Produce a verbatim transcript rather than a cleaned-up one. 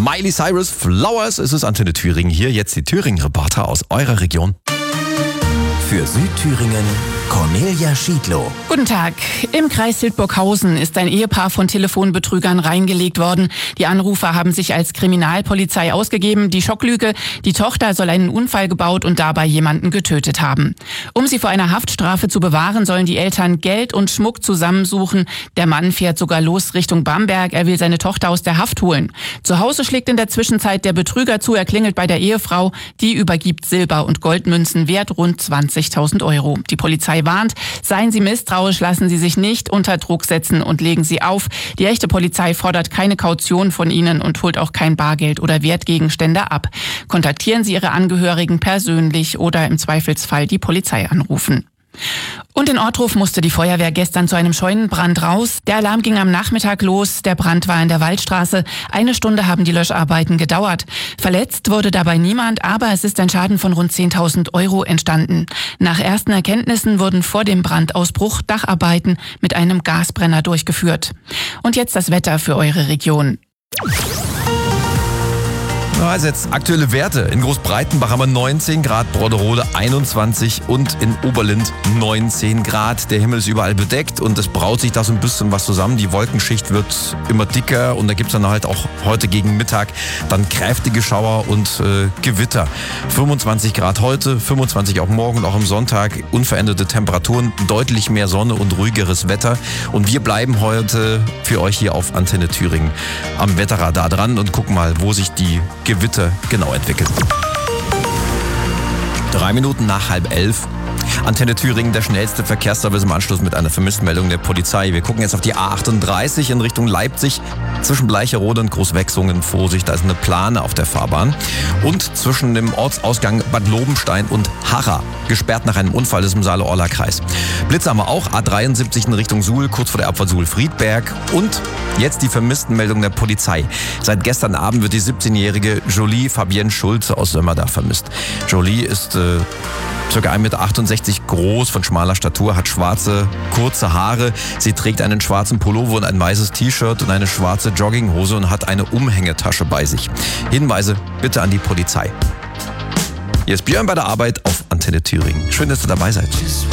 Miley Cyrus, Flowers. Es ist Antenne Thüringen hier. Jetzt die Thüringen-Reporter aus eurer Region. Für Südthüringen Cornelia Schiedlow. Guten Tag. Im Kreis Hildburghausen ist ein Ehepaar von Telefonbetrügern reingelegt worden. Die Anrufer haben sich als Kriminalpolizei ausgegeben. Die Schocklüge: die Tochter soll einen Unfall gebaut und dabei jemanden getötet haben. Um sie vor einer Haftstrafe zu bewahren, sollen die Eltern Geld und Schmuck zusammensuchen. Der Mann fährt sogar los Richtung Bamberg. Er will seine Tochter aus der Haft holen. Zu Hause schlägt in der Zwischenzeit der Betrüger zu. Er klingelt bei der Ehefrau. Die übergibt Silber- und Goldmünzen wert rund zwanzigtausend Euro. Die Polizei warnt: Seien Sie misstrauisch, lassen Sie sich nicht unter Druck setzen und legen Sie auf. Die echte Polizei fordert keine Kaution von Ihnen und holt auch kein Bargeld oder Wertgegenstände ab. Kontaktieren Sie Ihre Angehörigen persönlich oder im Zweifelsfall die Polizei anrufen. Und in Ortruf musste die Feuerwehr gestern zu einem Scheunenbrand raus. Der Alarm ging am Nachmittag los. Der Brand war in der Waldstraße. Eine Stunde haben die Löscharbeiten gedauert. Verletzt wurde dabei niemand, aber es ist ein Schaden von rund zehntausend Euro entstanden. Nach ersten Erkenntnissen wurden vor dem Brandausbruch Dacharbeiten mit einem Gasbrenner durchgeführt. Und jetzt das Wetter für eure Region. Also jetzt aktuelle Werte. In Großbreitenbach haben wir neunzehn Grad, Brodderode einundzwanzig und in Oberlind neunzehn Grad. Der Himmel ist überall bedeckt und es braut sich da so ein bisschen was zusammen. Die Wolkenschicht wird immer dicker und da gibt es dann halt auch heute gegen Mittag dann kräftige Schauer und äh, Gewitter. fünfundzwanzig Grad heute, fünfundzwanzig auch morgen und auch am Sonntag. Unveränderte Temperaturen, deutlich mehr Sonne und ruhigeres Wetter. Und wir bleiben heute für euch hier auf Antenne Thüringen am Wetterradar dran und gucken mal, wo sich die Gewitter genau entwickelt. Drei Minuten nach halb elf. Antenne Thüringen, der schnellste Verkehrsservice im Anschluss mit einer Vermisstenmeldung der Polizei. Wir gucken jetzt auf die A achtunddreißig in Richtung Leipzig. Zwischen Bleicherode und Großwechsungen Vorsicht, da ist eine Plane auf der Fahrbahn. Und zwischen dem Ortsausgang Bad Lobenstein und Harra, gesperrt nach einem Unfall, das ist im Saale-Orla-Kreis. Blitze haben wir auch, A dreiundsiebzig in Richtung Suhl, kurz vor der Abfahrt Suhl-Friedberg. Und jetzt die Vermisstenmeldung der Polizei. Seit gestern Abend wird die siebzehnjährige Jolie Fabienne Schulze aus Sömmerda vermisst. Jolie ist äh, ca. ein Meter achtundsechzig groß, von schmaler Statur, hat schwarze, kurze Haare. Sie trägt einen schwarzen Pullover und ein weißes T-Shirt und eine schwarze Jogginghose und hat eine Umhängetasche bei sich. Hinweise bitte an die Polizei. Hier ist Björn bei der Arbeit auf Antenne Thüringen. Schön, dass ihr dabei seid.